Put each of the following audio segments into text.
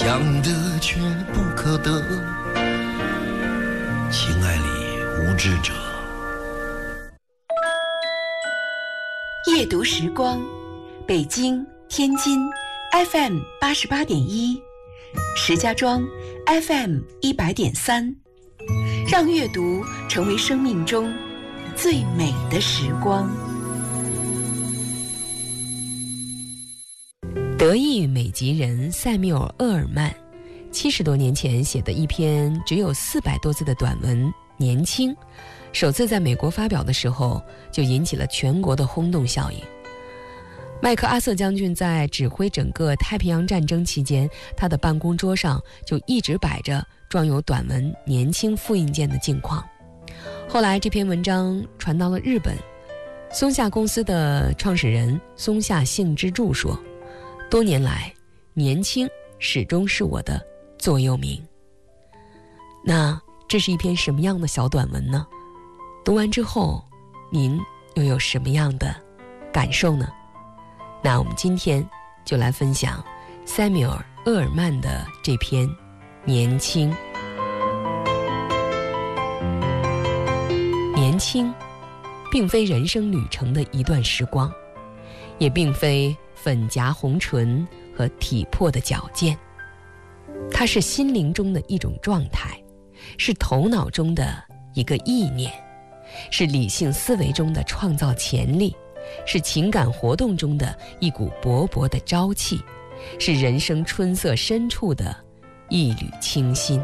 想得却不可得，情爱里无知者。 夜读时光，北京、天津 FM 88.1，石家庄 FM 100.3，让阅读成为生命中最美的时光。 德意美籍人塞缪尔·厄尔曼70多年前写的一篇只有400多字的短文《年轻》，首次在美国发表的时候就引起了全国的轰动效应。麦克阿瑟将军在指挥整个太平洋战争期间，他的办公桌上就一直摆着装有短文《年轻》复印件的镜框。后来这篇文章传到了日本，松下公司的创始人松下幸之助说，多年来年轻始终是我的座右铭。那这是一篇什么样的小短文呢？读完之后您又有什么样的感受呢？那我们今天就来分享塞缪尔·厄尔曼的这篇《年轻》。年轻并非人生旅程的一段时光，也并非粉颊红唇和体魄的矫健，它是心灵中的一种状态，是头脑中的一个意念，是理性思维中的创造潜力，是情感活动中的一股勃勃的朝气，是人生春色深处的一缕清新。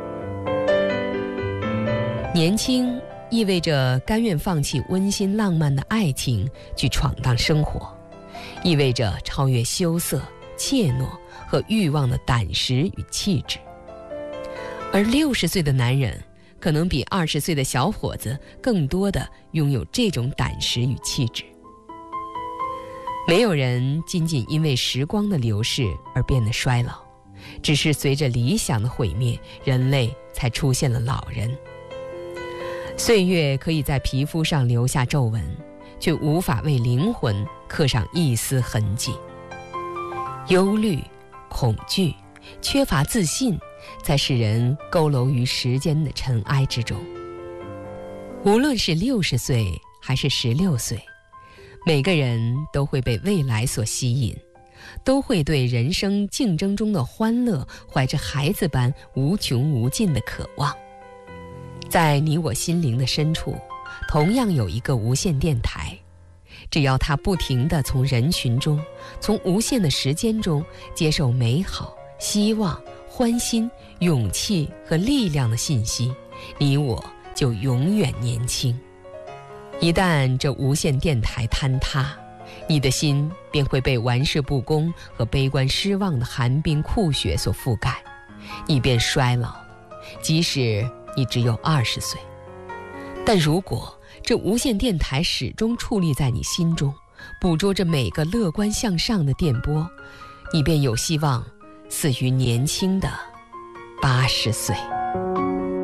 年轻意味着甘愿放弃温馨浪漫的爱情去闯荡生活，意味着超越羞涩、怯懦和欲望的胆识与气质。而60岁的男人可能比20岁的小伙子更多的拥有这种胆识与气质。没有人仅仅因为时光的流逝而变得衰老，只是随着理想的毁灭，人类才出现了老人。岁月可以在皮肤上留下皱纹，却无法为灵魂刻上一丝痕迹。忧虑、恐惧、缺乏自信，才使人佝偻于时间的尘埃之中。无论是60岁还是16岁，每个人都会被未来所吸引，都会对人生竞争中的欢乐怀着孩子般无穷无尽的渴望。在你我心灵的深处，同样有一个无线电台，只要它不停地从人群中，从无限的时间中接受美好、希望、欢欣、勇气和力量的信息，你我就永远年轻。一旦这无线电台坍塌，你的心便会被玩世不恭和悲观失望的寒冰酷雪所覆盖，你便衰老，即使你只有20岁。但如果这无线电台始终矗立在你心中，捕捉着每个乐观向上的电波，你便有希望死于年轻的80岁。